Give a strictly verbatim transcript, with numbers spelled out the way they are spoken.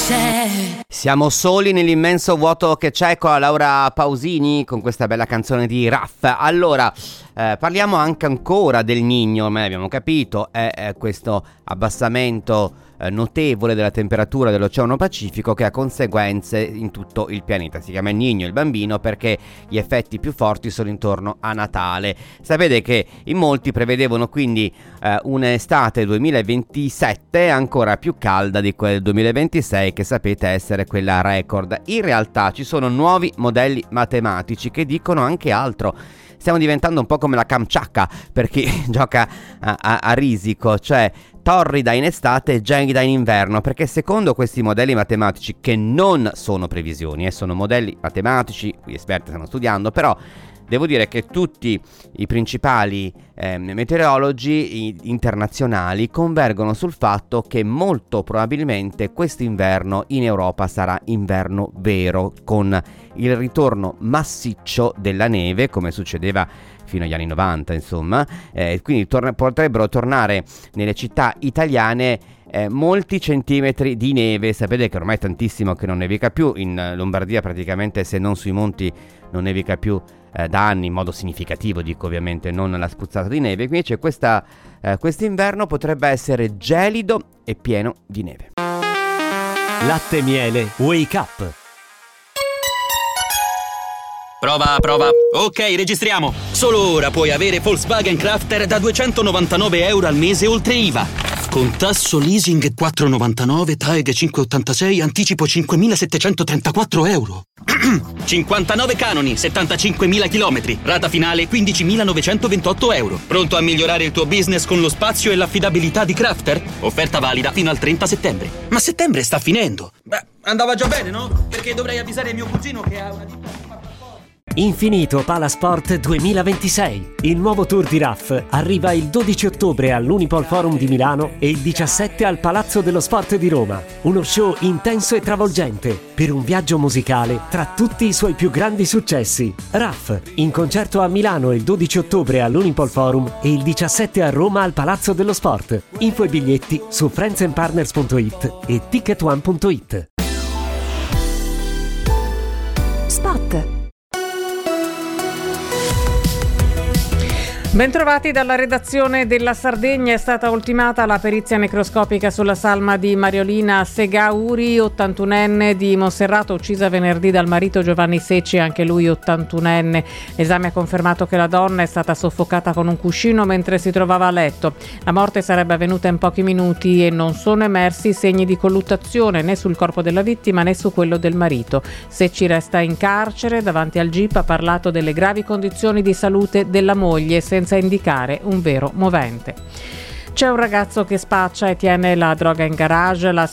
c'è. Siamo soli nell'immenso vuoto che c'è con la Laura Pausini con questa bella canzone di Raff. Allora, eh, parliamo anche ancora del Niño, ormai abbiamo capito, è, è questo abbassamento eh, notevole della temperatura dell'Oceano Pacifico che ha conseguenze in tutto il pianeta. Si chiama il Niño, il bambino, perché gli effetti più forti sono intorno a Natale. Sapete che in molti prevedevano quindi eh, un'estate duemilaventisette ancora più calda di quel duemilaventisei, che sapete essere quella record. In realtà ci sono nuovi modelli matematici che dicono anche altro. Stiamo diventando un po' come la Kamchatka per chi gioca a, a, a risico, cioè torrida in estate e gelida in inverno, perché secondo questi modelli matematici, che non sono previsioni, eh, sono modelli matematici, gli esperti stanno studiando, però devo dire che tutti i principali eh, meteorologi internazionali convergono sul fatto che molto probabilmente quest'inverno in Europa sarà inverno vero, con il ritorno massiccio della neve, come succedeva fino agli anni novanta, insomma, eh, quindi tor- potrebbero tornare nelle città italiane Eh, molti centimetri di neve. Sapete che ormai è tantissimo che non nevica più in Lombardia, praticamente, se non sui monti, non nevica più eh, da anni in modo significativo, dico ovviamente, non la spruzzata di neve. Quindi c'è questa eh, quest'inverno potrebbe essere gelido e pieno di neve. Latte Miele Wake Up. Prova, prova. Ok, registriamo. Solo ora puoi avere Volkswagen Crafter da duecentonovantanove euro al mese oltre I V A. Con tasso leasing quattro virgola novantanove, T A E G cinque virgola ottantasei, anticipo cinquemilasettecentotrentaquattro euro. cinquantanove canoni, settantacinquemila chilometri, rata finale quindicimilanovecentoventotto euro. Pronto a migliorare il tuo business con lo spazio e l'affidabilità di Crafter? Offerta valida fino al trenta settembre. Ma settembre sta finendo. Beh, andava già bene, no? Perché dovrei avvisare mio cugino che ha una ditta. Infinito Palasport duemilaventisei. Il nuovo tour di Raff arriva il dodici ottobre all'Unipol Forum di Milano e il diciassette al Palazzo dello Sport di Roma. Uno show intenso e travolgente per un viaggio musicale tra tutti i suoi più grandi successi. Raff, in concerto a Milano il dodici ottobre all'Unipol Forum e il diciassette a Roma al Palazzo dello Sport. Info e biglietti su friends and partners punto it e ticket one punto it. Spot. Bentrovati dalla redazione della Sardegna. È stata ultimata la perizia necroscopica sulla salma di Mariolina Segauri, ottantunenne di Monserrato, uccisa venerdì dal marito Giovanni Secci, anche lui ottantunenne. L'esame ha confermato che la donna è stata soffocata con un cuscino mentre si trovava a letto. La morte sarebbe avvenuta in pochi minuti e non sono emersi segni di colluttazione né sul corpo della vittima né su quello del marito. Secci resta in carcere. Davanti al G I P ha parlato delle gravi condizioni di salute della moglie, senza senza indicare un vero movente. C'è un ragazzo che spaccia e tiene la droga in garage. La